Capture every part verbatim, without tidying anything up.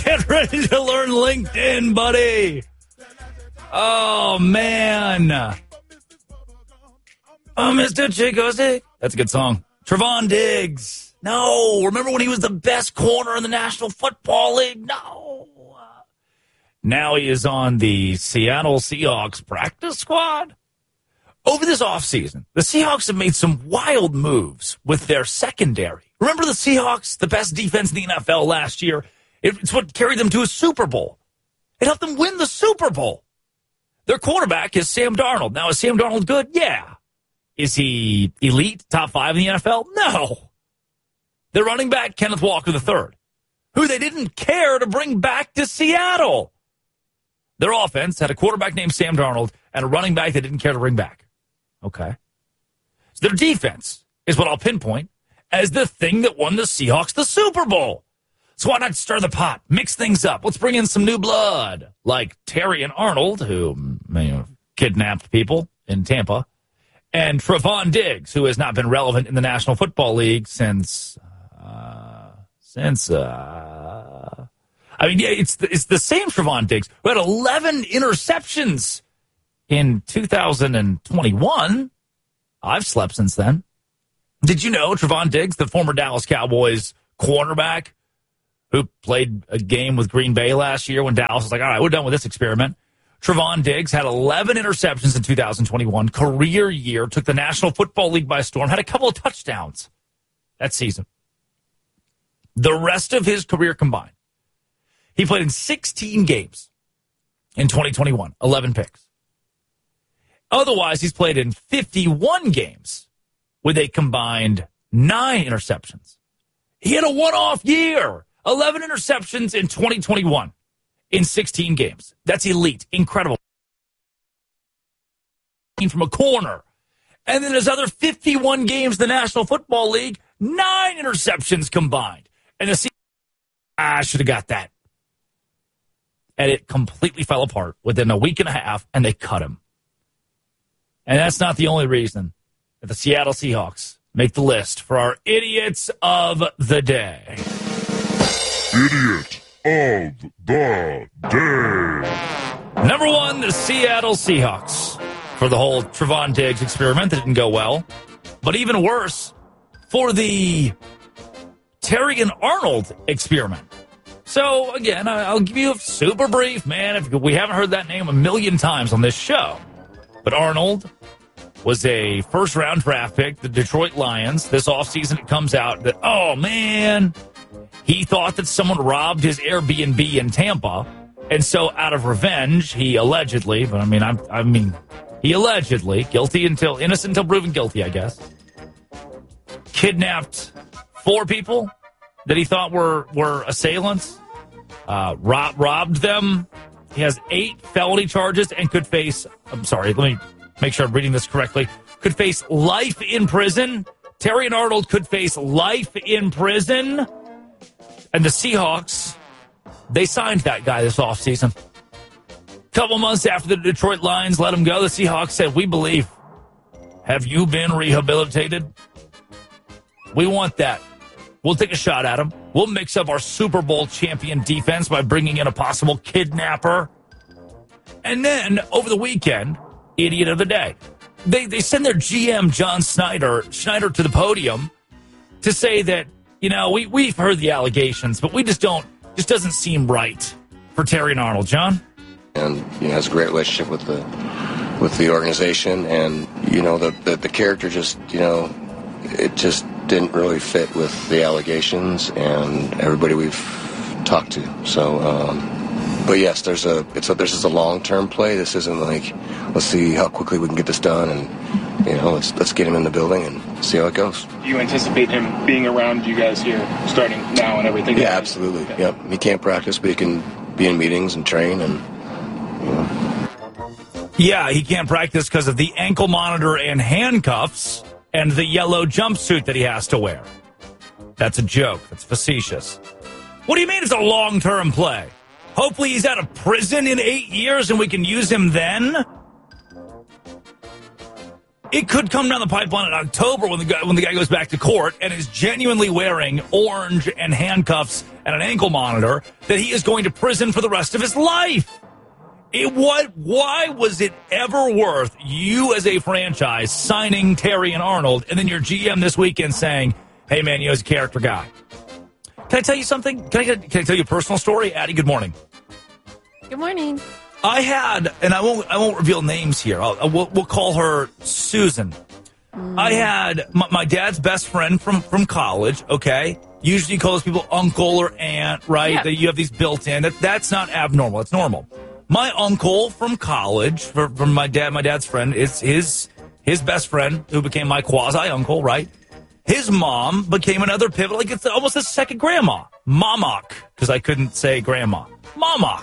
Get ready to learn LinkedIn, buddy. Oh, man. Oh, Mister Chicozy. That's a good song. Trevon Diggs. No. Remember when he was the best corner in the National Football League? No. Now he is on the Seattle Seahawks practice squad. Over this offseason, the Seahawks have made some wild moves with their secondary. Remember the Seahawks, the best defense in the N F L last year? It's what carried them to a Super Bowl. It helped them win the Super Bowl. Their quarterback is Sam Darnold. Now, is Sam Darnold good? Yeah. Is he elite, top five in the N F L? No. Their running back, Kenneth Walker the third, who they didn't care to bring back to Seattle. Their offense had a quarterback named Sam Darnold and a running back they didn't care to bring back. Okay. So their defense is what I'll pinpoint as the thing that won the Seahawks the Super Bowl. So why not stir the pot, mix things up? Let's bring in some new blood, like Terrion Arnold, who you know, kidnapped people in Tampa, and Trevon Diggs, who has not been relevant in the National Football League since, uh, since, uh, I mean, yeah, it's the, it's the same Trevon Diggs who had eleven interceptions in two thousand twenty-one. I've slept since then. Did you know Trevon Diggs, the former Dallas Cowboys cornerback, who played a game with Green Bay last year when Dallas was like, all right, we're done with this experiment. Trevon Diggs had eleven interceptions in two thousand twenty-one, career year, took the National Football League by storm, had a couple of touchdowns that season. The rest of his career combined, he played in sixteen games in twenty twenty-one, eleven picks. Otherwise, he's played in fifty-one games with a combined nine interceptions. He had a one-off year. eleven interceptions in twenty twenty-one in sixteen games. That's elite. Incredible. From a corner. And then his other fifty-one games in the National Football League, nine interceptions combined. And the Seahawks, I should have got that. And it completely fell apart within a week and a half, and they cut him. And that's not the only reason that the Seattle Seahawks make the list for our idiots of the day. Idiot of the day. Number one, the Seattle Seahawks. For the whole Trevon Diggs experiment that didn't go well. But even worse, for the Terrion Arnold experiment. So, again, I'll give you a super brief, man. If we haven't heard that name a million times on this show. But Arnold was a first-round draft pick, the Detroit Lions. This offseason, it comes out that, oh, man, he thought that someone robbed his Airbnb in Tampa. And so, out of revenge, he allegedly, but I mean, I'm, I mean, he allegedly, guilty until, innocent until proven guilty, I guess, kidnapped four people that he thought were, were assailants, uh, rob, robbed them. He has eight felony charges and could face, I'm sorry, let me make sure I'm reading this correctly, could face life in prison. Terrion Arnold could face life in prison. And the Seahawks, they signed that guy this offseason. A couple months after the Detroit Lions let him go, the Seahawks said, we believe. Have you been rehabilitated? We want that. We'll take a shot at him. We'll mix up our Super Bowl champion defense by bringing in a possible kidnapper. And then, over the weekend, idiot of the day. They they send their G M, John Schneider, Schneider to the podium to say that, you know, we, we've heard the allegations, but we just don't, just doesn't seem right for Terrion Arnold. John? And, you know, has a great relationship with the with the organization. And, you know, the, the, the character just, you know, it just didn't really fit with the allegations and everybody we've talked to. So, um, but yes, there's a, it's a, this is a long-term play. This isn't like, let's see how quickly we can get this done and, you know, let's, let's get him in the building and see how it goes. Do you anticipate him being around you guys here starting now and everything? Yeah, absolutely. Yeah. Yep. He can't practice, but he can be in meetings and train and, you know. Yeah, he can't practice because of the ankle monitor and handcuffs and the yellow jumpsuit that he has to wear. That's a joke. That's facetious. What do you mean it's a long-term play? Hopefully he's out of prison in eight years and we can use him then? it could come down the pipeline in October when the guy when the guy goes back to court and is genuinely wearing orange and handcuffs and an ankle monitor that he is going to prison for the rest of his life. It what? Why was it ever worth you as a franchise signing Terrion Arnold and then your G M this weekend saying, "Hey man, you know, he's a character guy"? Can I tell you something? Can I can I tell you a personal story, Addie? Good morning. Good morning. I had, and I won't I won't reveal names here. I'll, we'll, we'll call her Susan. Mm. I had my, my dad's best friend from from college. Okay, usually you call those people uncle or aunt, right? Yeah. That you have these built in. That that's not abnormal. It's normal. My uncle from college, for, from my dad, my dad's friend, is his his best friend who became my quasi uncle, right? His mom became another pivotal, like it's almost a second grandma, Momok, because I couldn't say grandma, Momok,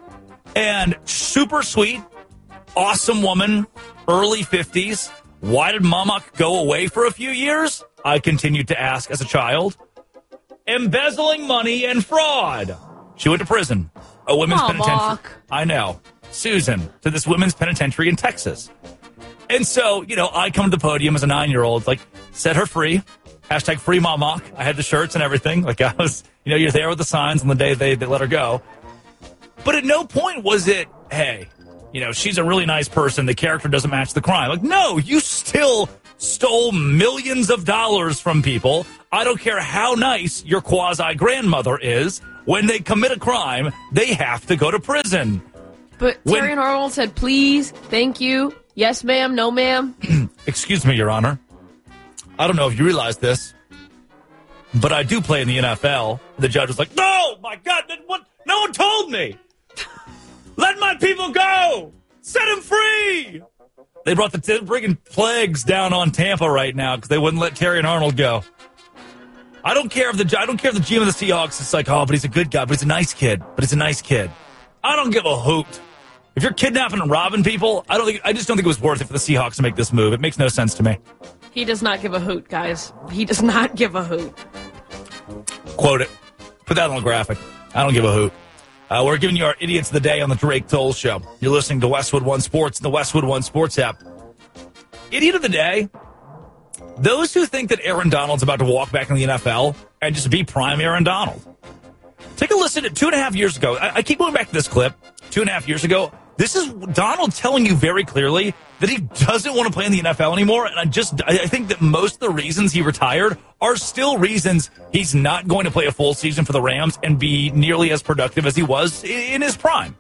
and super sweet, awesome woman, early fifties. Why did Momok go away for a few years? I continued to ask as a child. Embezzling money and fraud. She went to prison. A women's Aw, penitentiary. Mark. I know. Susan, to this women's penitentiary in Texas. And so, you know, I come to the podium as a nine-year-old, like, set her free. Hashtag free Momok. I had the shirts and everything. Like, I was, you know, you're there with the signs on the day they, they let her go. But at no point was it, hey, you know, she's a really nice person. The character doesn't match the crime. Like, no, you still stole millions of dollars from people. I don't care how nice your quasi-grandmother is. When they commit a crime, they have to go to prison. But When- Terrion Arnold said, please, thank you, yes, ma'am, no, ma'am. Excuse me, Your Honor. I don't know if you realize this, but I do play in the N F L. The judge was like, no, my God, what? No one told me. Let my people go. Set them free. They brought the t- friggin' plagues down on Tampa right now because they wouldn't let Terrion Arnold go. I don't care if the I don't care if the G M of the Seahawks is like, oh, but he's a good guy, but he's a nice kid, but he's a nice kid. I don't give a hoot. If you're kidnapping and robbing people, I don't think I just don't think it was worth it for the Seahawks to make this move. It makes no sense to me. He does not give a hoot, guys. He does not give a hoot. Quote it. Put that on the graphic. I don't give a hoot. Uh, we're giving you our Idiots of the Day on the Drake Toll Show. You're listening to Westwood One Sports and the Westwood One Sports app. Idiot of the Day. Those who think that Aaron Donald's about to walk back in the N F L and just be prime Aaron Donald. Take a listen to two and a half years ago. I, I keep going back to this clip. Two and a half years ago. This is Donald telling you very clearly that he doesn't want to play in the N F L anymore. And I just, I think that most of the reasons he retired are still reasons he's not going to play a full season for the Rams and be nearly as productive as he was in, in his prime.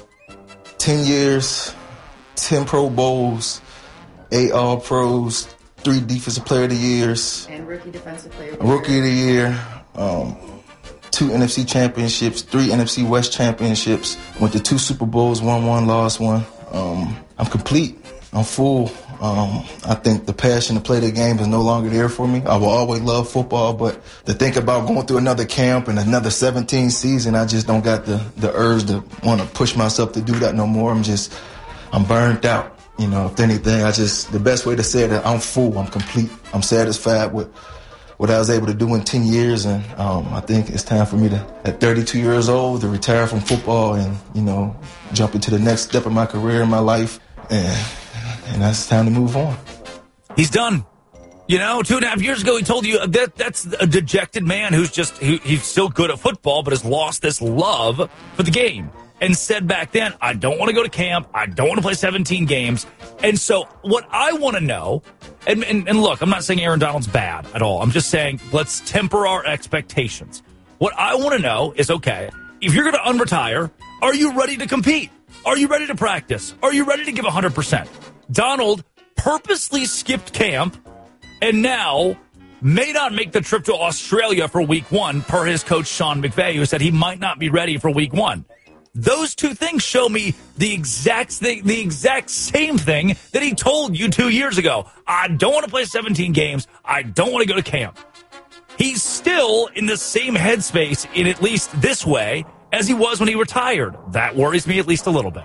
Ten years, ten Pro Bowls, eight All Pros, three Defensive Player of the Years, and Rookie Defensive Player of the Year. Rookie of the Year, um, two N F C Championships, three N F C West Championships, went to two Super Bowls, won one, lost one. Um, I'm complete. I'm full. Um, I think the passion to play the game is no longer there for me. I will always love football, but to think about going through another camp and another seventeen season, I just don't got the, the urge to want to push myself to do that no more. I'm just, I'm burnt out. You know, if anything, I just, the best way to say it, I'm full, I'm complete, I'm satisfied with what I was able to do in ten years. And um, I think it's time for me to, at thirty-two years old, to retire from football and, you know, jump into the next step of my career in my life. And, and that's time to move on. He's done. You know, two and a half years ago, he told you that that's a dejected man who's just, he, he's still good at football, but has lost this love for the game. And said back then, I don't want to go to camp. I don't want to play seventeen games. And so what I want to know, and, and, and look, I'm not saying Aaron Donald's bad at all. I'm just saying let's temper our expectations. What I want to know is, okay, if you're going to unretire, are you ready to compete? Are you ready to practice? Are you ready to give one hundred percent? Donald purposely skipped camp and now may not make the trip to Australia for week one, per his coach Sean McVay, who said he might not be ready for week one. Those two things show me the exact thing, the exact same thing that he told you two years ago. I don't want to play seventeen games. I don't want to go to camp. He's still in the same headspace in at least this way as he was when he retired. That worries me at least a little bit.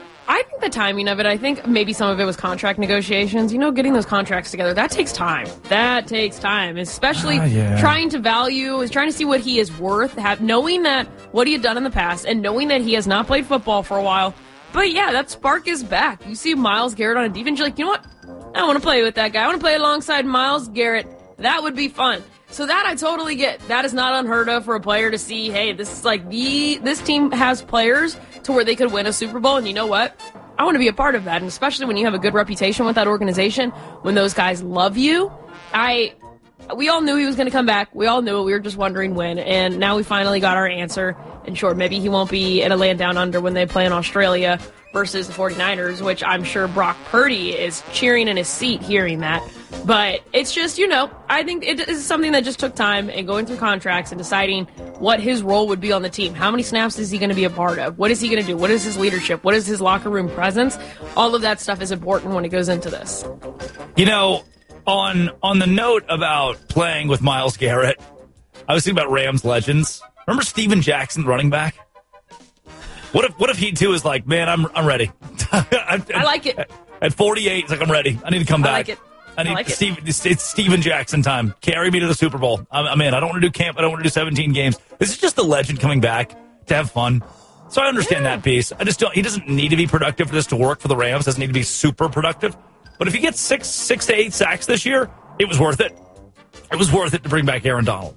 I think the timing of it, I think maybe some of it was contract negotiations. You know, getting those contracts together, that takes time. That takes time, especially Ah, yeah. trying to value, is trying to see what he is worth, have, knowing that what he had done in the past and knowing that he has not played football for a while. But yeah, that spark is back. You see Myles Garrett on a defense, you're like, you know what? I want to play with that guy. I want to play alongside Myles Garrett. That would be fun. So that I totally get. That is not unheard of for a player to see, hey, this is like the, this team has players to where they could win a Super Bowl, and you know what? I want to be a part of that, and especially when you have a good reputation with that organization, when those guys love you. I, we all knew he was going to come back. We all knew it. We were just wondering when, and now we finally got our answer. And sure, maybe he won't be at a land down under when they play in Australia versus the 49ers, which I'm sure Brock Purdy is cheering in his seat hearing that. But it's just, you know, I think it is something that just took time and going through contracts and deciding what his role would be on the team. How many snaps is he going to be a part of? What is he going to do? What is his leadership? What is his locker room presence? All of that stuff is important when it goes into this. You know, on on the note about playing with Myles Garrett, I was thinking about Rams legends. Remember Steven Jackson, running back? What if what if he too is like, man, I'm I'm ready. I, I like it. At forty-eight, he's like, I'm ready. I need to come back. I like it. I need I like Steve, it. It's, it's Steven Jackson time. Carry me to the Super Bowl. I'm, I'm in. I don't want to do camp. I don't want to do seventeen games. This is just the legend coming back to have fun. So I understand yeah. that piece. I just don't. He doesn't need to be productive for this to work for the Rams. Doesn't need to be super productive. But if he gets six, six to eight sacks this year, it was worth it. It was worth it to bring back Aaron Donald.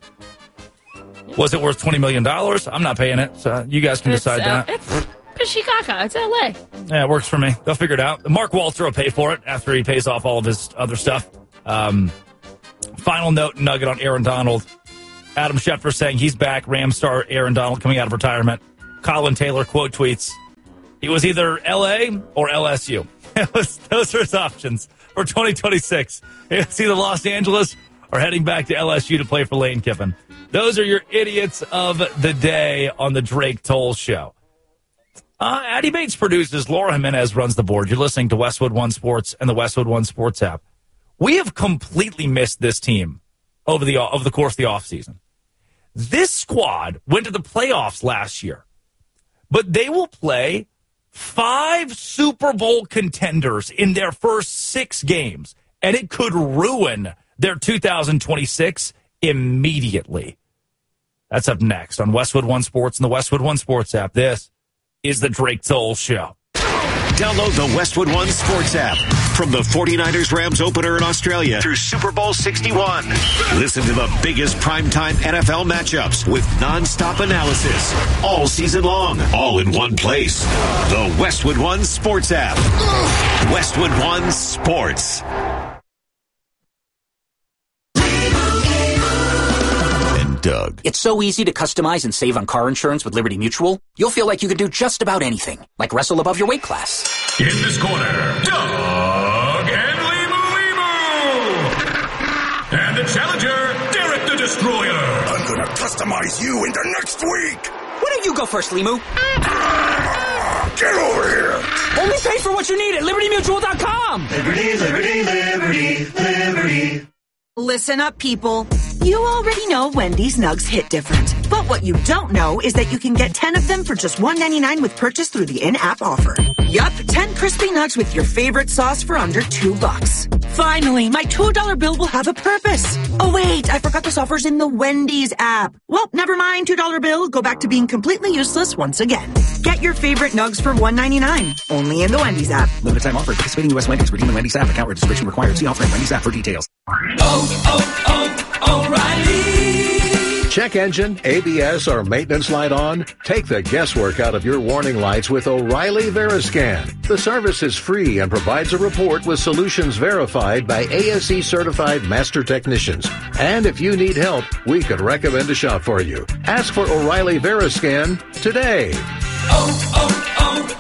Was it worth twenty million dollars? I'm not paying it. So you guys can it's, decide uh, that. It's Chicago. It's L A. Yeah, it works for me. They'll figure it out. Mark Walter will pay for it after he pays off all of his other stuff. Um, final note nugget on Aaron Donald. Adam Schefter saying he's back. Rams star Aaron Donald coming out of retirement. Colin Taylor quote tweets, he was either L A or L S U. was, those are his options for twenty twenty-six. It's either Los Angeles or heading back to L S U to play for Lane Kiffin. Those are your idiots of the day on the Drake Toll Show. Uh, Addie Bates produces. Laura Jimenez runs the board. You're listening to Westwood One Sports and the Westwood One Sports app. We have completely missed this team over the over the course of the offseason. This squad went to the playoffs last year, but they will play five Super Bowl contenders in their first six games, and it could ruin their two thousand twenty-six immediately. That's up next on Westwood One Sports and the Westwood One Sports app. This is the Drake Toll Show. Download the Westwood One Sports app. From the 49ers Rams opener in Australia through Super Bowl sixty-one. Listen to the biggest primetime N F L matchups with nonstop analysis all season long, all in one place. The Westwood One Sports app. Westwood One Sports. Doug. It's so easy to customize and save on car insurance with Liberty Mutual. You'll feel like you can do just about anything, like wrestle above your weight class. In this corner, Doug and Limu Limu. And the challenger, Derek the Destroyer. I'm gonna customize you into next week. Why don't you go first, Limu? Get over here. Only pay for what you need at Liberty Mutual dot com. Liberty, Liberty, Liberty, Liberty. Listen up, people. You already know Wendy's Nugs hit different. But what you don't know is that you can get ten of them for just one ninety-nine with purchase through the in-app offer. Yup, ten crispy nugs with your favorite sauce for under two bucks. Finally, my two dollar bill will have a purpose. Oh wait, I forgot this offer's in the Wendy's app. Well, never mind, two dollar bill, go back to being completely useless once again. Get your favorite nugs for one ninety-nine, only in the Wendy's app. Limited time offer, participating U S Wendy's, redeem the Wendy's app, account registration required. See offer in Wendy's app for details. Oh, oh, oh, O'Reilly! Check engine, A B S, or maintenance light on? Take the guesswork out of your warning lights with O'Reilly Veriscan. The service is free and provides a report with solutions verified by A S E certified master technicians. And if you need help, we could recommend a shop for you. Ask for O'Reilly Veriscan today. Oh,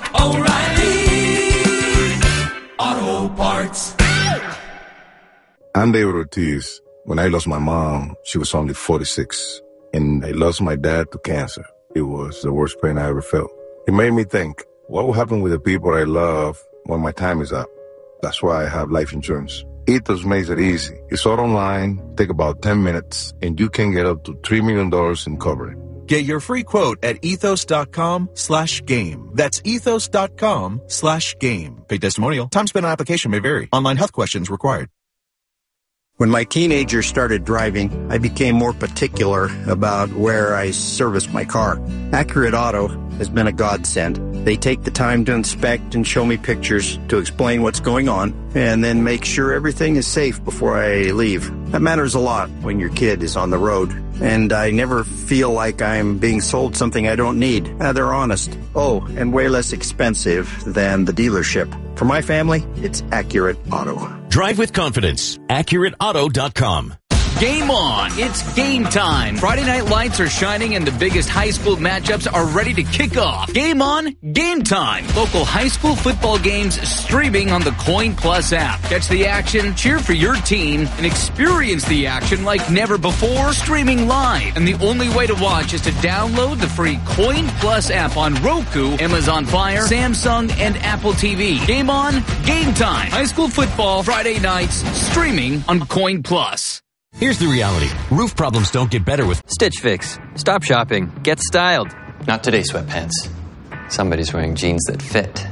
oh, oh, O'Reilly Auto Parts. I'm David Ortiz. When I lost my mom, she was only forty-six. And I lost my dad to cancer. It was the worst pain I ever felt. It made me think, what will happen with the people I love when my time is up? That's why I have life insurance. Ethos makes it easy. It's all online, take about ten minutes, and you can get up to three million dollars in coverage. Get your free quote at ethos.com slash game. That's ethos.com slash game. Paid testimonial. Time spent on application may vary. Online health questions required. When my teenagers started driving, I became more particular about where I serviced my car. Accurate Auto has been a godsend. They take the time to inspect and show me pictures to explain what's going on and then make sure everything is safe before I leave. That matters a lot when your kid is on the road. And I never feel like I'm being sold something I don't need. Uh, they're honest. Oh, and way less expensive than the dealership. For my family, it's Accurate Auto. Drive with confidence. Accurate Auto dot com. Game on! It's game time! Friday night lights are shining and the biggest high school matchups are ready to kick off. Game on, game time! Local high school football games streaming on the Coin Plus app. Catch the action, cheer for your team, and experience the action like never before, streaming live. And the only way to watch is to download the free Coin Plus app on Roku, Amazon Fire, Samsung, and Apple T V. Game on, game time! High school football, Friday nights, streaming on Coin Plus. Here's the reality. Roof problems don't get better with Stitch Fix. Stop shopping. Get styled. Not today, sweatpants. Somebody's wearing jeans that fit.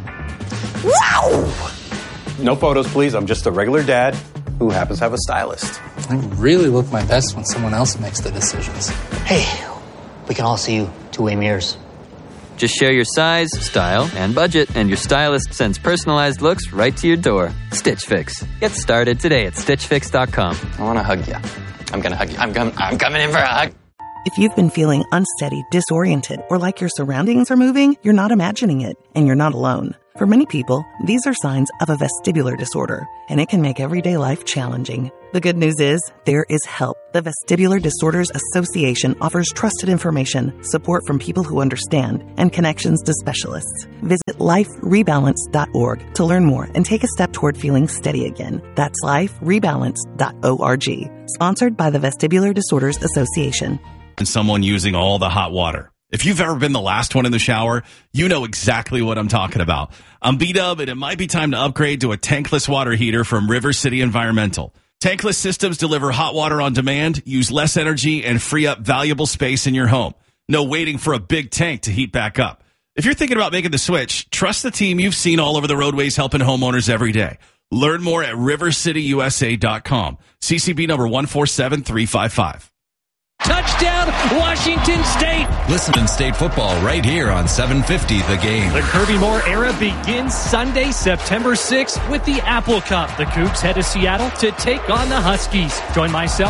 Wow! No photos, please. I'm just a regular dad who happens to have a stylist. I really look my best when someone else makes the decisions. Hey, we can all see you two-way mirrors. Just share your size, style, and budget, and your stylist sends personalized looks right to your door. Stitch Fix. Get started today at stitch fix dot com. I want to hug you. I'm going to hug you. I'm, com- I'm coming in for a hug. If you've been feeling unsteady, disoriented, or like your surroundings are moving, you're not imagining it, and you're not alone. For many people, these are signs of a vestibular disorder, and it can make everyday life challenging. The good news is, there is help. The Vestibular Disorders Association offers trusted information, support from people who understand, and connections to specialists. Visit life rebalance dot org to learn more and take a step toward feeling steady again. That's life rebalance dot org. Sponsored by the Vestibular Disorders Association. And someone using all the hot water. If you've ever been the last one in the shower, you know exactly what I'm talking about. I'm B-Dub, and it might be time to upgrade to a tankless water heater from River City Environmental. Tankless systems deliver hot water on demand, use less energy, and free up valuable space in your home. No waiting for a big tank to heat back up. If you're thinking about making the switch, trust the team you've seen all over the roadways helping homeowners every day. Learn more at river city u s a dot com. C C B number one four seven three five five. Touchdown, Washington State. Listen to state football right here on seven fifty The Game. The Kirby Moore era begins Sunday, September sixth with the Apple Cup. The Cougs head to Seattle to take on the Huskies. Join myself